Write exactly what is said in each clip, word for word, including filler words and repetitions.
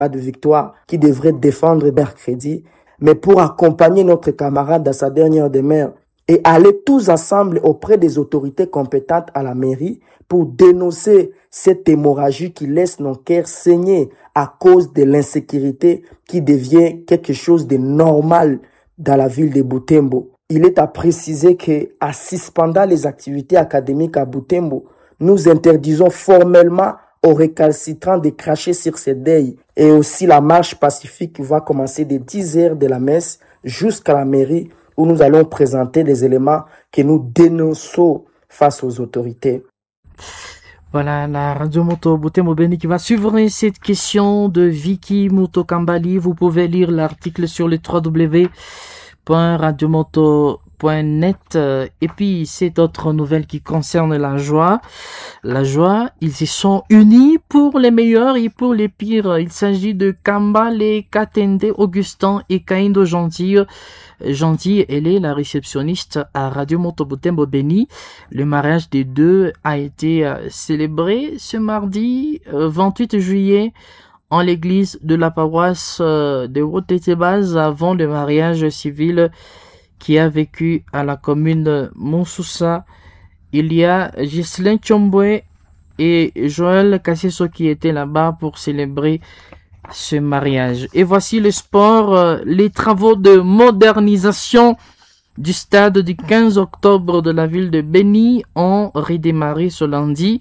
pas de victoire, qui devrait défendre mercredi, mais pour accompagner notre camarade dans sa dernière demeure et aller tous ensemble auprès des autorités compétentes à la mairie pour dénoncer cette hémorragie qui laisse nos cœurs saigner à cause de l'insécurité qui devient quelque chose de normal dans la ville de Butembo. Il est à préciser que, en suspendant les activités académiques à Butembo, nous interdisons formellement aux récalcitrants de cracher sur ces deuils. Et aussi la marche pacifique va commencer de dix heures de la messe jusqu'à la mairie où nous allons présenter des éléments que nous dénonçons face aux autorités. Voilà, la Radio Moto Butembo Beni qui va suivre cette question de Vicky Mutokambali. Vous pouvez lire l'article sur le w w w point radio moto point net. Et puis, c'est d'autres nouvelles qui concernent la joie. La joie, ils se sont unis pour les meilleurs et pour les pires. Il s'agit de Kambale Katende Augustin et Kaindo Gentil. Gentil, elle est la réceptionniste à Radio Moto Butembo Beni. Le mariage des deux a été célébré ce mardi vingt-huit juillet en l'église de la paroisse de Wotetebaz avant le mariage civil qui a vécu à la commune de Monsoussa. Il y a Ghislain Tchombwe et Joël Kasseso qui étaient là-bas pour célébrer ce mariage. Et voici le sport. Les travaux de modernisation du stade du quinze octobre de la ville de Beni ont redémarré ce lundi.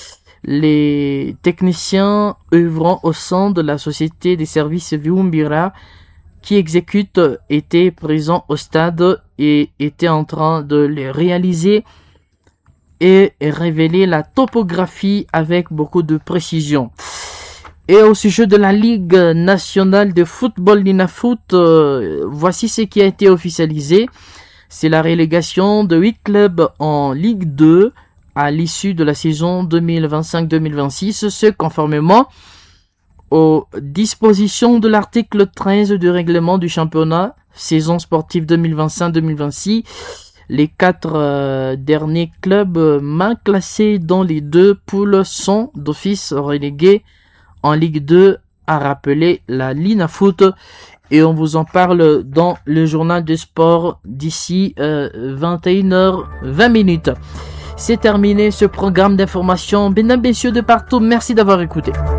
Les techniciens œuvrant au sein de la société des services Viumbira qui exécute étaient présents au stade et étaient en train de les réaliser et révéler la topographie avec beaucoup de précision. Et au sujet de la Ligue nationale de football Linafoot, euh, voici ce qui a été officialisé. C'est la relégation de huit clubs en Ligue deux à l'issue de la saison deux mille vingt-cinq deux mille vingt-six, ce conformément aux dispositions de l'article treize du règlement du championnat saison sportive deux mille vingt-cinq deux mille vingt-six. Les quatre euh, derniers clubs euh, mal classés dans les deux poules sont d'office relégués en Ligue deux, a rappelé la Linafoot. Et on vous en parle dans le journal de sport d'ici euh, vingt et une heures vingt minutes. C'est terminé ce programme d'information. Mesdames, messieurs de partout, merci d'avoir écouté.